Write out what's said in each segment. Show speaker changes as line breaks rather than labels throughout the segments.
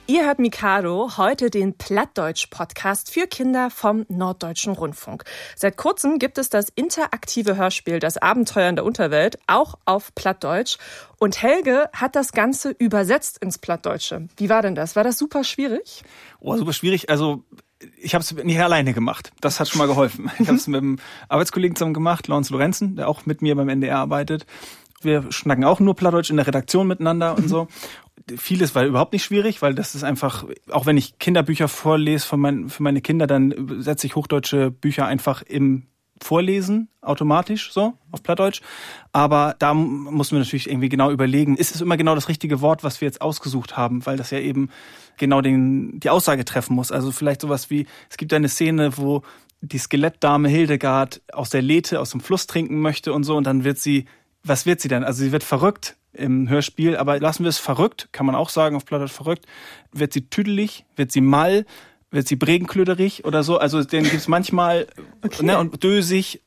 Ihr hört Mikado, heute den Plattdeutsch-Podcast für Kinder vom Norddeutschen Rundfunk. Seit kurzem gibt es das interaktive Hörspiel Das Abenteuer in der Unterwelt, auch auf Plattdeutsch. Und Helge hat das Ganze übersetzt ins Plattdeutsche. Wie war denn das? War das super schwierig?
Oh, super schwierig. Also ich habe es nicht alleine gemacht. Das hat schon mal geholfen. Ich habe es mit einem Arbeitskollegen zusammen gemacht, Lawrence Lorenzen, der auch mit mir beim NDR arbeitet. Wir schnacken auch nur Plattdeutsch in der Redaktion miteinander und so. Vieles war überhaupt nicht schwierig, weil das ist einfach, auch wenn ich Kinderbücher vorlese für meine Kinder, dann setze ich hochdeutsche Bücher einfach im Vorlesen automatisch so auf Plattdeutsch. Aber da mussten wir natürlich irgendwie genau überlegen, ist es immer genau das richtige Wort, was wir jetzt ausgesucht haben, weil das ja eben genau die Aussage treffen muss. Also vielleicht sowas wie, es gibt eine Szene, wo die Skelettdame Hildegard aus der Lethe, aus dem Fluss trinken möchte und so, und dann was wird sie denn? Also sie wird verrückt im Hörspiel, aber lassen wir es verrückt, kann man auch sagen, auf Plattdeutsch verrückt. Wird sie tüdelig, wird sie mall, wird sie bregenklöderig oder so? Also den gibt's manchmal, okay. Ne, und dösig.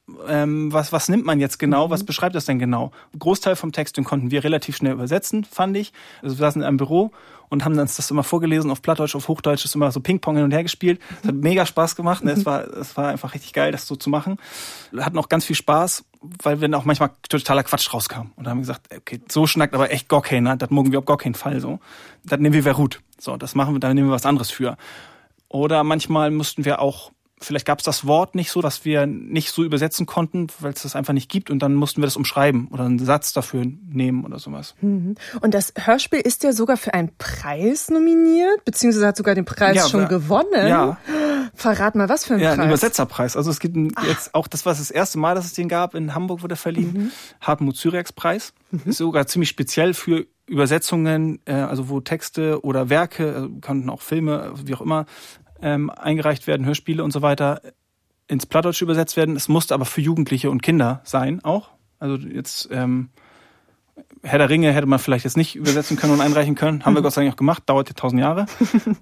Was nimmt man jetzt genau? Was beschreibt das denn genau? Ein Großteil vom Text, den konnten wir relativ schnell übersetzen, fand ich. Also wir saßen in einem Büro und haben uns das immer vorgelesen auf Plattdeutsch, auf Hochdeutsch, das immer so Ping-Pong hin und her gespielt. Es hat mega Spaß gemacht. Es war einfach richtig geil, das so zu machen. Wir hatten auch ganz viel Spaß, weil wir auch manchmal totaler Quatsch rauskam. Und dann haben wir gesagt, okay, so schnackt aber echt gar keiner. Das mögen wir auf gar keinen Fall so. Das nehmen wir Verut. So, das machen wir, da nehmen wir was anderes für. Oder manchmal mussten wir auch, vielleicht gab es das Wort nicht so, dass wir nicht so übersetzen konnten, weil es das einfach nicht gibt, und dann mussten wir das umschreiben oder einen Satz dafür nehmen oder sowas.
Und das Hörspiel ist ja sogar für einen Preis nominiert, beziehungsweise hat sogar den Preis schon gewonnen. Ja. Verrat mal, was für ein Preis?
Ja, einen Übersetzerpreis. Also es gibt jetzt auch, das war das erste Mal, dass es den gab, in Hamburg wurde verliehen. Hartmut Zyriaks Preis. Ist sogar ziemlich speziell für Übersetzungen, also wo Texte oder Werke, konnten auch Filme, wie auch immer, eingereicht werden, Hörspiele und so weiter, ins Plattdeutsche übersetzt werden. Es musste aber für Jugendliche und Kinder sein auch. Also jetzt Herr der Ringe hätte man vielleicht jetzt nicht übersetzen können und einreichen können. Haben wir Gott sei Dank auch gemacht, dauert ja 1000 Jahre.